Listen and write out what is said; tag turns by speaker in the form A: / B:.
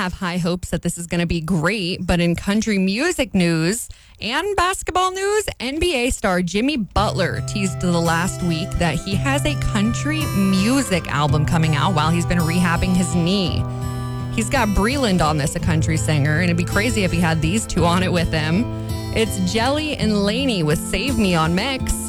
A: have high hopes that this is going to be great, but in country music news and basketball news, NBA star Jimmy Butler teased the last week that he has a country music album coming out while he's been rehabbing his knee. He's got Breland on this, a country singer, and it'd be crazy if he had these two on it with him. It's Jelly and Laney with Save Me on Mix.